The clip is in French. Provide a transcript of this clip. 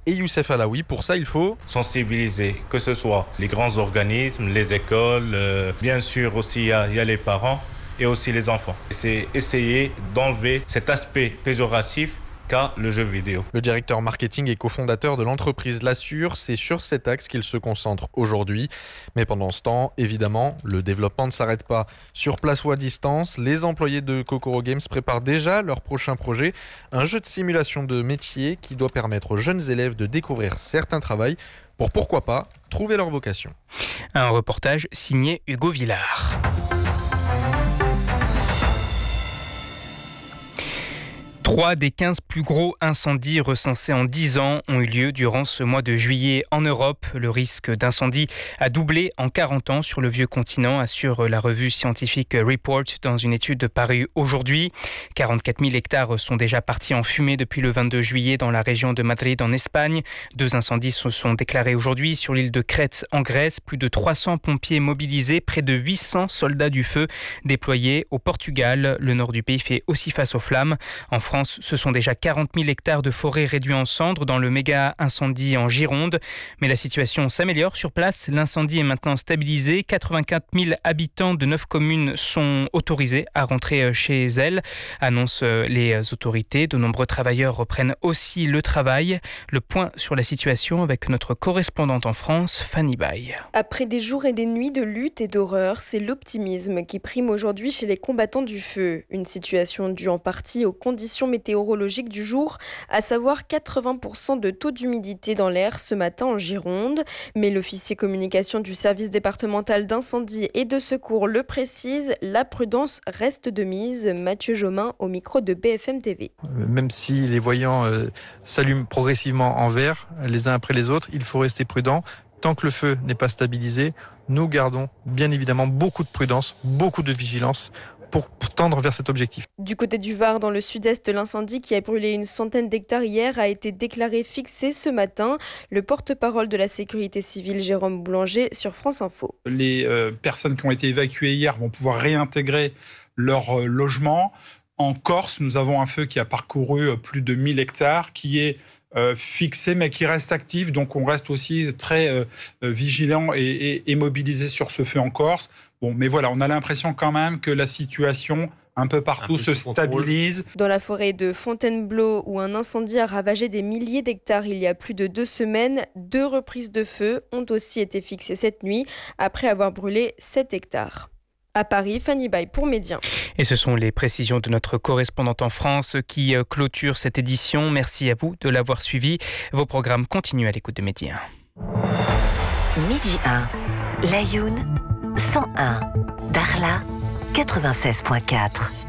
et Youssef Alaoui. Pour ça, il faut sensibiliser, que ce soit les grands organismes, les écoles, bien sûr aussi il y a les parents et aussi les enfants. C'est essayer d'enlever cet aspect péjoratif qu'a le jeu vidéo. Le directeur marketing et cofondateur de l'entreprise l'assure, c'est sur cet axe qu'il se concentre aujourd'hui. Mais pendant ce temps, évidemment, le développement ne s'arrête pas. Sur place ou à distance, les employés de Kokoro Games préparent déjà leur prochain projet, un jeu de simulation de métier qui doit permettre aux jeunes élèves de découvrir certains travaux pour, pourquoi pas, trouver leur vocation. Un reportage signé Hugo Villard. Trois des 15 plus gros incendies recensés en 10 ans ont eu lieu durant ce mois de juillet en Europe. Le risque d'incendie a doublé en 40 ans sur le vieux continent, assure la revue scientifique Report dans une étude parue aujourd'hui. 44 000 hectares sont déjà partis en fumée depuis le 22 juillet dans la région de Madrid en Espagne. 2 incendies se sont déclarés aujourd'hui sur l'île de Crète en Grèce. Plus de 300 pompiers mobilisés, près de 800 soldats du feu déployés au Portugal. Le nord du pays fait aussi face aux flammes. En France, ce sont déjà 40 000 hectares de forêt réduits en cendres dans le méga incendie en Gironde. Mais la situation s'améliore sur place. L'incendie est maintenant stabilisé. 84 000 habitants de 9 communes sont autorisés à rentrer chez elles, annoncent les autorités. De nombreux travailleurs reprennent aussi le travail. Le point sur la situation avec notre correspondante en France, Fanny Baye. Après des jours et des nuits de lutte et d'horreur, c'est l'optimisme qui prime aujourd'hui chez les combattants du feu. Une situation due en partie aux conditions météorologiques du jour, à savoir 80% de taux d'humidité dans l'air ce matin en Gironde. Mais l'officier communication du service départemental d'incendie et de secours le précise, la prudence reste de mise. Mathieu Jomain au micro de BFM TV. Même si les voyants s'allument progressivement en vert, les uns après les autres, il faut rester prudent. Tant que le feu n'est pas stabilisé, nous gardons bien évidemment beaucoup de prudence, beaucoup de vigilance pour tendre vers cet objectif. Du côté du Var, dans le sud-est, l'incendie qui a brûlé une centaine d'hectares hier a été déclaré fixé ce matin. Le porte-parole de la sécurité civile, Jérôme Boulanger, sur France Info. Les personnes qui ont été évacuées hier vont pouvoir réintégrer leur logement. En Corse, nous avons un feu qui a parcouru plus de 1000 hectares, qui est fixé mais qui reste actif. Donc on reste aussi très vigilant et mobilisé sur ce feu en Corse. Bon, mais voilà, on a l'impression quand même que la situation un peu partout se stabilise. Dans la forêt de Fontainebleau, où un incendie a ravagé des milliers d'hectares il y a plus de 2 semaines, 2 reprises de feu ont aussi été fixées cette nuit, après avoir brûlé 7 hectares. À Paris, Fanny Baye pour Média. Et ce sont les précisions de notre correspondante en France qui clôturent cette édition. Merci à vous de l'avoir suivi. Vos programmes continuent à l'écoute de Média. Midi 1, Layoun 101, Darla 96.4.